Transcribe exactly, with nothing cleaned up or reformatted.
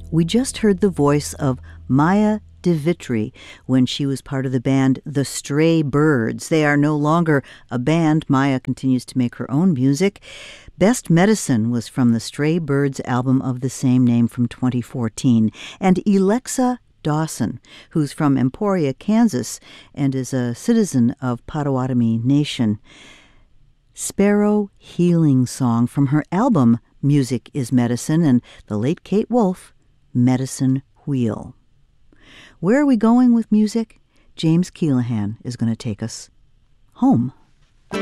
We just heard the voice of Maya de Vitry when she was part of the band The Stray Birds. They are no longer a band. Maya continues to make her own music. Best Medicine was from the Stray Birds album of the same name from twenty fourteen. And Alexa Dawson, who's from Emporia, Kansas, and is a citizen of Potawatomi Nation. Sparrow Healing Song from her album Music is Medicine, and the late Kate Wolf, Medicine Wheel. Where are we going with music? James Keelahan is going to take us home.